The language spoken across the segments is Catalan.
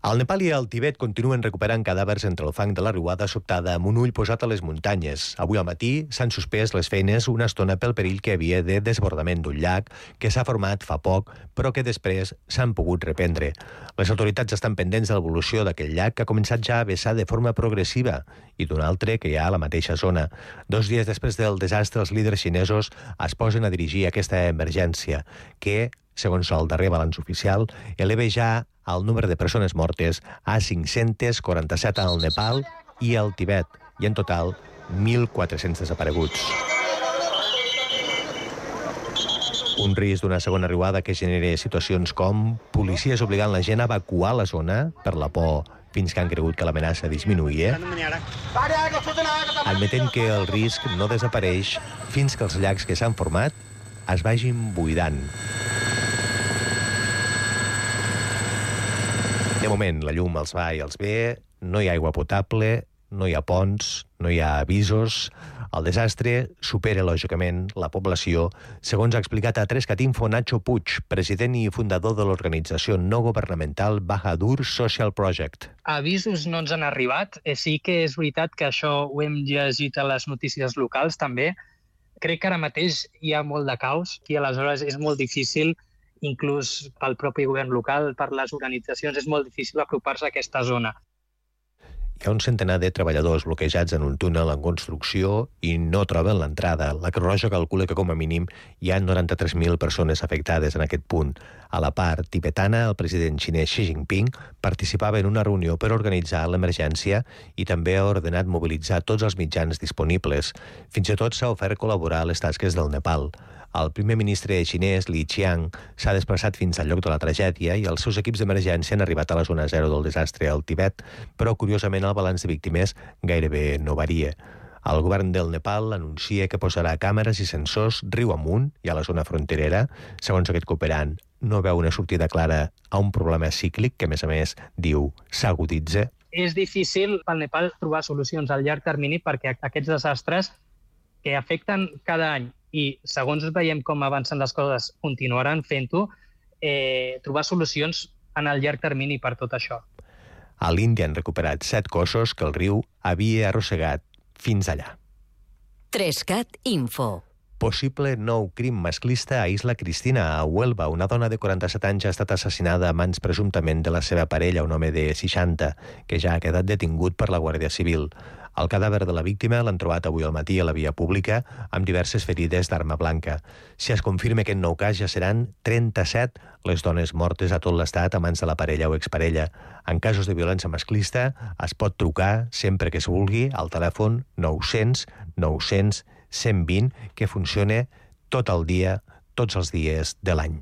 Al Nepal i al Tibet continuen recuperant cadàvers entre el fang de la riuada sobtada amb un ull posat a les muntanyes. Avui al matí s'han suspès les feines una estona pel perill que hi havia de desbordament d'un llac que s'ha format fa poc, però que després s'han pogut reprendre. Les autoritats estan pendents de l'evolució d'aquest llac que ha començat ja a vessar de forma progressiva i d'un altre que hi ha a la mateixa zona. 2 dies després del desastre, els líders xinesos es posen a dirigir aquesta emergència que, segons el darrer balanç oficial, eleva ja el número de persones mortes a 547 al Nepal i al Tibet, i en total 1.400 desapareguts. Un risc d'una segona riuada que genera situacions com policies obligant la gent a evacuar la zona per la por fins que han cregut que l'amenaça disminuïa, admetent que el risc no desapareix fins que els llacs que s'han format es vagin buidant. De moment, la llum els va i els ve, no hi ha aigua potable, no hi ha ponts, no hi ha avisos. El desastre supera, lògicament, la població, segons ha explicat a 3catinfo Nacho Puig, president i fundador de l'organització no governamental Bahadur Social Project. Avisos no ens han arribat. Sí que és veritat que això ho hem llegit a les notícies locals, també. Crec que ara mateix hi ha molt de caos i aleshores és molt difícil, inclús pel propi govern local, per les organitzacions, és molt difícil apropar-se a aquesta zona. Hi ha un centenar de treballadors bloquejats en un túnel en construcció i no troben l'entrada. La Creu Roja calcula que, com a mínim, hi ha 93.000 persones afectades en aquest punt. A la part tibetana, el president xinès Xi Jinping participava en una reunió per organitzar l'emergència i també ha ordenat mobilitzar tots els mitjans disponibles. Fins i tot s'ha ofert col·laborar a les tasques del Nepal. El primer ministre xinès, Li Qiang, s'ha desplaçat fins al lloc de la tragèdia i els seus equips d'emergència han arribat a la zona zero del desastre al Tibet, però, curiosament, el balanç de víctimes gairebé no varia. El govern del Nepal anuncia que posarà càmeres i sensors riu amunt i a la zona fronterera. Segons aquest cooperant, no veu una sortida clara a un problema cíclic que, a més, diu, s'aguditza. És difícil pel Nepal trobar solucions al llarg termini perquè aquests desastres que afecten cada any i, segons veiem com avancen les coses, continuaran fent-ho, trobar solucions en el llarg termini per tot això. A l'Índia han recuperat 7 cossos que el riu havia arrossegat fins allà. 3CAT Info. Possible nou crim masclista a Isla Cristina, a Huelva. Una dona de 47 anys ha estat assassinada a mans presumptament de la seva parella, un home de 60, que ja ha quedat detingut per la Guàrdia Civil. El cadàver de la víctima l'han trobat avui al matí a la via pública amb diverses ferides d'arma blanca. Si es confirma aquest nou cas, ja seran 37 les dones mortes a tot l'estat a mans de la parella o exparella. En casos de violència masclista es pot trucar sempre que es vulgui al telèfon 900 900 120 que funciona tot el dia, tots els dies de l'any.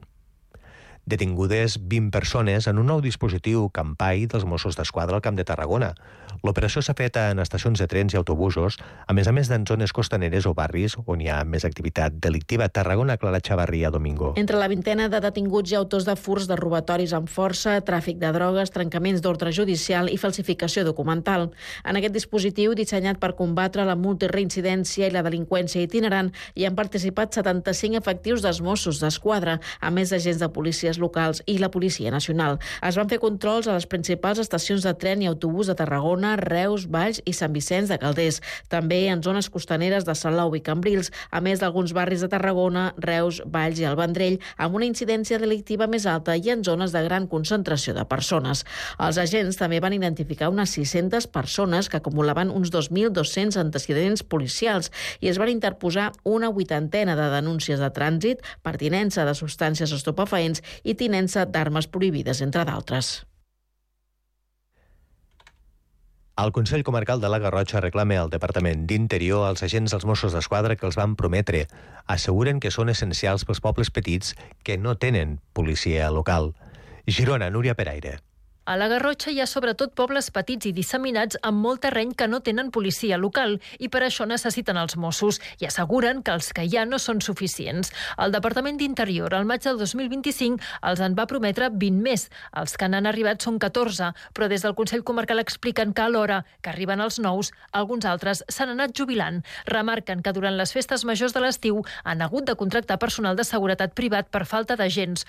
Detingudes 20 persones en un nou dispositiu Campai dels Mossos d'Esquadra al Camp de Tarragona. L'operació s'ha fet en estacions de trens i autobusos, a més en zones costaneres o barris on hi ha més activitat delictiva. Tarragona, Clara Chavarria, Domingo. Entre la vintena de detinguts hi ha autors de furts, de robatoris amb força, tràfic de drogues, trencaments d'ordre judicial i falsificació documental. En aquest dispositiu, dissenyat per combatre la multireincidència i la delinqüència itinerant, hi han participat 75 efectius dels Mossos d'Esquadra, a més d'agents de policies locals i la Policia Nacional. Es van fer controls a les principals estacions de tren i autobús de Tarragona, Reus, Valls i Sant Vicenç de Calders. També en zones costaneres de Salou i Cambrils, a més d'alguns barris de Tarragona, Reus, Valls i el Vendrell, amb una incidència delictiva més alta i en zones de gran concentració de persones. Els agents també van identificar unes 600 persones que acumulaven uns 2.200 antecedents policials i es van interposar una 80ena de denúncies de trànsit, pertinença de substàncies estupefaents i tinença d'armes prohibides, entre d'altres. El Consell Comarcal de la Garrotxa reclama al Departament d'Interior als agents dels Mossos d'Esquadra que els van prometre. Asseguren que són essencials pels pobles petits que no tenen policia local. Girona, Núria Peraire. A la Garrotxa hi ha sobretot pobles petits i disseminats amb molt terreny que no tenen policia local i per això necessiten els Mossos i asseguren que els que hi ha no són suficients. El Departament d'Interior al maig del 2025 els en va prometre 20 més. Els que n'han arribat són 14, però des del Consell Comarcal expliquen que alhora que arriben els nous, alguns altres s'han anat jubilant. Remarquen que durant les festes majors de l'estiu han hagut de contractar personal de seguretat privat per falta d'agents.